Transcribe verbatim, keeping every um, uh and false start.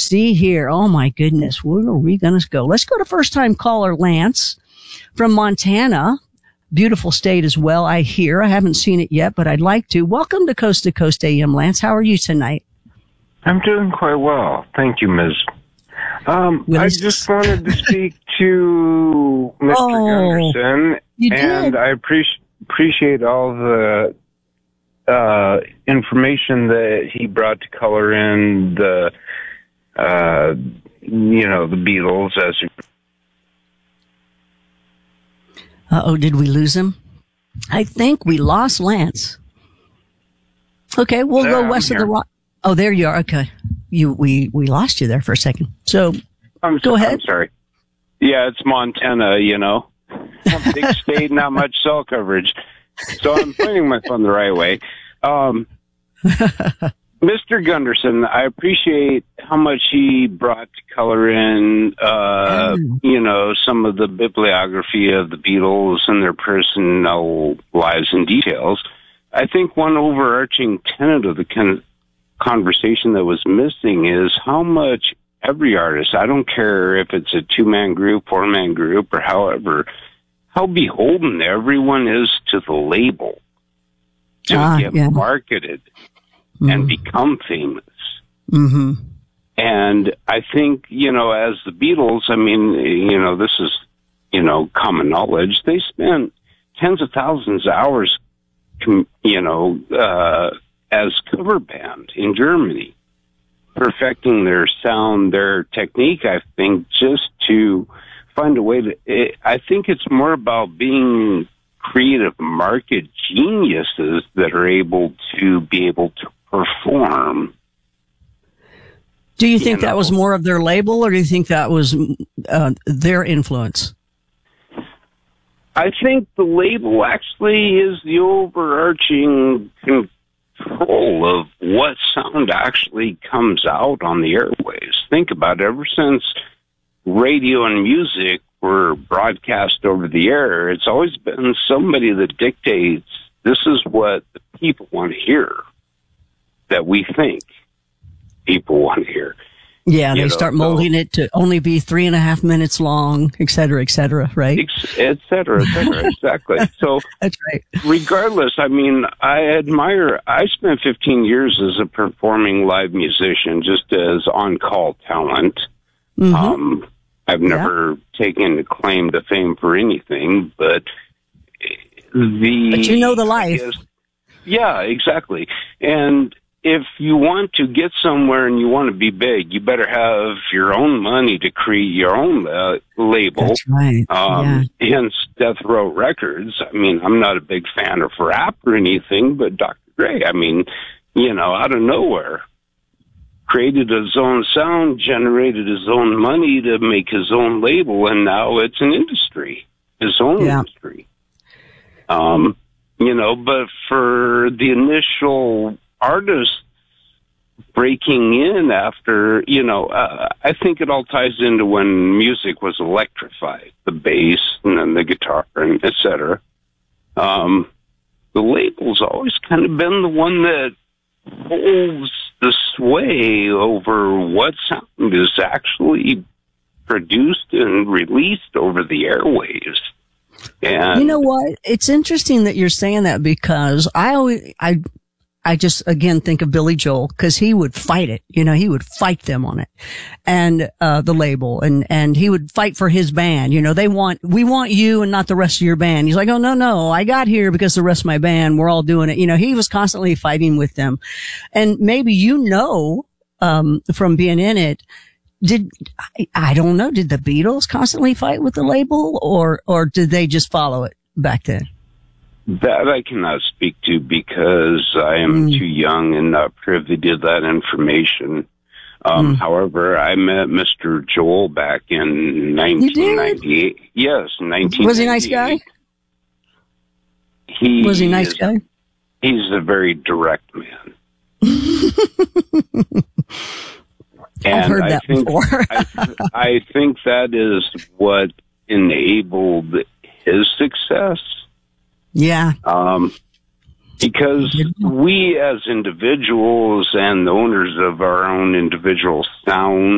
see here. Oh my goodness. Where are we going to go? Let's go to first time caller Lance from Montana. Beautiful state as well, I hear. I haven't seen it yet, but I'd like to. Welcome to Coast to Coast A M, Lance. How are you tonight? I'm doing quite well. Thank you, Miz Um, I just wanted to speak to Mister Oh, Gunderson, you and did. I appreciate appreciate all the uh, information that he brought to color in the, uh, you know, the Beatles as. Uh-oh, did we lose him? I think we lost Lance. Okay, we'll No, go I'm west of here. the rock. Oh, there you are. Okay. You, we, we lost you there for a second. So, I'm, go ahead. I'm sorry. Yeah, it's Montana, you know. Big state, not much cell coverage. So I'm pointing my phone the right way. Um, Mister Gunderson, I appreciate how much he brought to color in, uh, Mm. you know, some of the bibliography of the Beatles and their personal lives and details. I think one overarching tenet of the con- conversation that was missing is how much every artist, I don't care if it's a two-man group, four-man group, or however, how beholden everyone is to the label to Ah, get yeah. marketed and become famous. Mm-hmm. And I think, you know, as the Beatles, I mean, you know, this is, you know, common knowledge. They spent tens of thousands of hours, com- you know, uh, as cover band in Germany, perfecting their sound, their technique, I think, just to find a way to, it, I think it's more about being creative market geniuses that are able to be able to perform. Do you think You know. that was more of their label, or do you think that was uh, their influence? I think the label actually is the overarching control of what sound actually comes out on the airwaves. Think about it. Ever since radio and music were broadcast over the air, it's always been somebody that dictates this is what the people want to hear, that we think people want to hear. Yeah, they You know, start so- molding it to only be three and a half minutes long, et cetera, et cetera, right? Ex- et cetera, et cetera, exactly. So That's right. regardless, I mean, I admire, I spent fifteen years as a performing live musician, just as on-call talent. Mm-hmm. Um, I've never taken claim to fame for anything, but the... But you know the I life. guess- yeah, exactly. And if you want to get somewhere and you want to be big, you better have your own money to create your own uh, label. That's right. Um, Hence Death Row Records. I mean, I'm not a big fan of rap or anything, but Doctor Dre, I mean, you know, out of nowhere, created his own sound, generated his own money to make his own label, and now it's an industry, his own Yeah. industry. Um, you know, but for the initial artists breaking in after, you know, uh, I think it all ties into when music was electrified, the bass and then the guitar and et cetera. Um, the label's always kind of been the one that holds the sway over what sound is actually produced and released over the airwaves. And You know what? It's interesting that you're saying that, because I always, I, I just again think of Billy Joel, because he would fight it. You know, he would fight them on it, and uh the label, and and he would fight for his band. You know, they want we want you and not the rest of your band. He's like, oh no no, I got here because the rest of my band, we're all doing it. You know, he was constantly fighting with them, and maybe you know um from being in it. Did I, I don't know? Did the Beatles constantly fight with the label, or or did they just follow it back then? that I cannot speak to because I am Mm. too young and not privy to that information. Um, Mm. However, I met Mister Joel back in nineteen ninety-eight. Yes, nineteen ninety-eight. Was he a nice guy? He Was he a nice is- guy? He's a very direct man. And I've heard I that think, before. I, th- I think that is what enabled his success. Yeah. Um, because we as individuals and the owners of our own individual sound